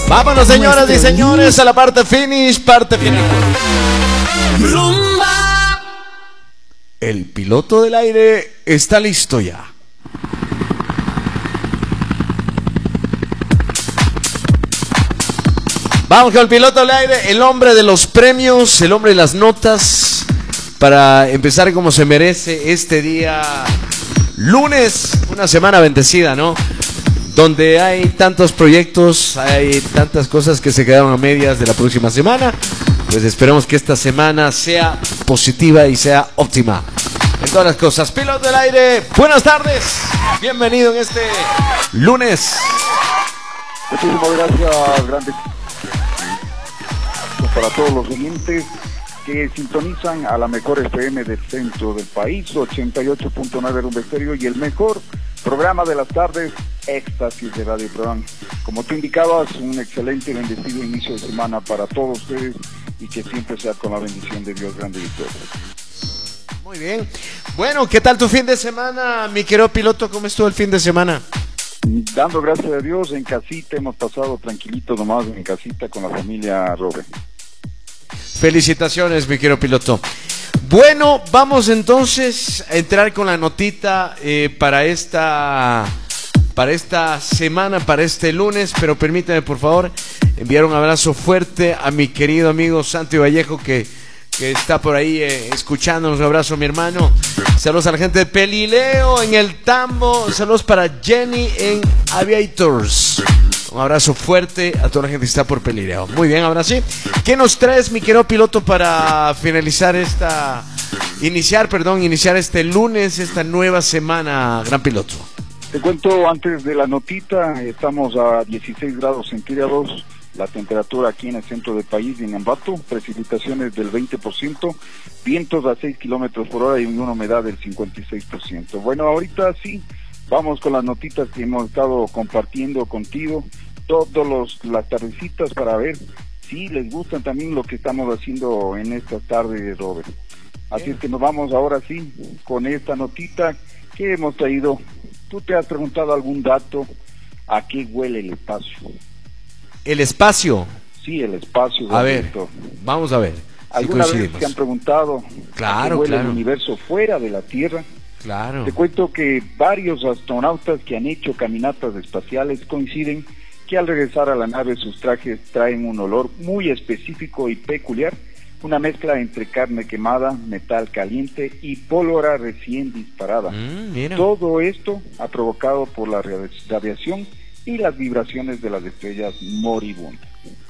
Vámonos, señoras y señores, a la parte finish, parte final. El piloto del aire está listo ya. Vamos con el piloto del aire, el hombre de los premios, el hombre de las notas, para empezar como se merece este día lunes, una semana bendecida, ¿no? Donde hay tantos proyectos, hay tantas cosas que se quedaron a medias de la próxima semana. Pues esperemos que esta semana sea positiva y sea óptima en todas las cosas. Piloto del aire, buenas tardes, bienvenido en este lunes. Muchísimas gracias, grandes, para todos los oyentes que sintonizan a la mejor FM del centro del país, 88.9 Rumba Estéreo, y el mejor programa de las tardes, Éxtasis de Radio Programa. Como tú indicabas, un excelente y bendecido inicio de semana para todos ustedes y que siempre sea con la bendición de Dios grande y todo. Muy bien. Bueno, ¿qué tal tu fin de semana, mi querido piloto? ¿Cómo estuvo el fin de semana? Dando gracias a Dios, en casita, hemos pasado tranquilito nomás en casita con la familia Robert. Felicitaciones, mi querido piloto. Bueno, vamos entonces a entrar con la notita para esta semana, para este lunes, pero permítame por favor enviar un abrazo fuerte a mi querido amigo Santi Vallejo que está por ahí escuchándonos. Un abrazo, mi hermano. Saludos a la gente de Pelileo en el Tambo. Saludos para Jenny en Aviators. Un abrazo fuerte a toda la gente que está por Pelileo. Muy bien, ahora sí. ¿Qué nos traes, mi querido piloto, para finalizar iniciar este lunes, esta nueva semana, gran piloto? Te cuento antes de la notita, estamos a 16 grados centígrados, la temperatura aquí en el centro del país, en Ambato, precipitaciones del 20%, vientos a 6 kilómetros por hora y una humedad del 56%. Bueno, ahorita sí, vamos con las notitas que hemos estado compartiendo contigo, las tardecitas, para ver si les gustan también lo que estamos haciendo en esta tarde, Robert. Así es que nos vamos ahora sí con esta notita que hemos traído. ¿Tú te has preguntado algún dato a qué huele el espacio? ¿El espacio? Sí, el espacio. A ver, vamos a ver. ¿Alguna vez se han preguntado a qué huele el universo fuera de la Tierra? Claro. Te cuento que varios astronautas que han hecho caminatas espaciales coinciden que al regresar a la nave sus trajes traen un olor muy específico y peculiar, una mezcla entre carne quemada, metal caliente y pólvora recién disparada. Todo esto ha provocado por la radiación y las vibraciones de las estrellas moribundas.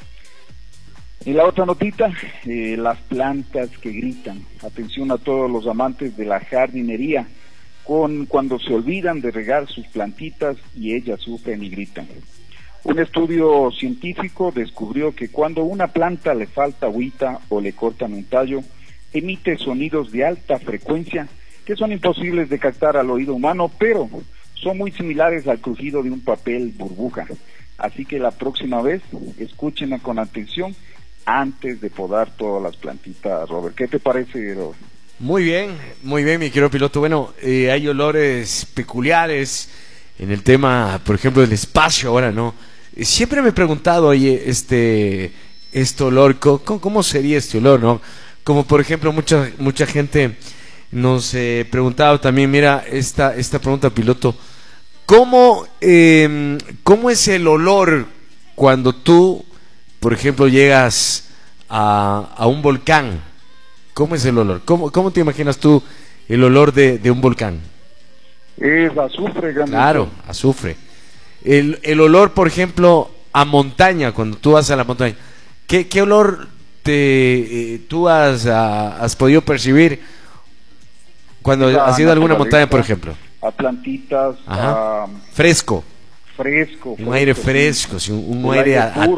En la otra notita, las plantas que gritan. Atención a todos los amantes de la jardinería, cuando se olvidan de regar sus plantitas y ellas sufren y gritan. Un estudio científico descubrió que cuando a una planta le falta agüita o le cortan un tallo, emite sonidos de alta frecuencia que son imposibles de captar al oído humano, pero son muy similares al crujido de un papel burbuja. Así que la próxima vez, escúchenla con atención antes de podar todas las plantitas, Robert. ¿Qué te parece, Robert? Muy bien, mi querido piloto. Bueno, hay olores peculiares en el tema, por ejemplo, del espacio ahora, ¿no? Siempre me he preguntado, oye, este olor, ¿cómo sería este olor, no? Como por ejemplo, mucha gente nos preguntaba también, mira, esta pregunta, piloto, ¿cómo es el olor cuando tú, por ejemplo, llegas a un volcán? ¿Cómo es el olor? ¿Cómo te imaginas tú el olor de un volcán? Es azufre, grande. Claro, azufre. El olor, por ejemplo, a montaña, cuando tú vas a la montaña, ¿qué olor tú has podido percibir cuando has ido a alguna montaña, por ejemplo? A plantitas, fresco. Fresco. Un aire fresco, sí, un aire